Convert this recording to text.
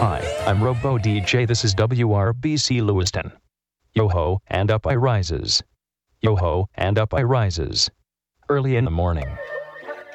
Hi, I'm Robo DJ. This is WRBC Lewiston. Yo-ho, and up I rises. Yo-ho, and up I rises. Early in the morning.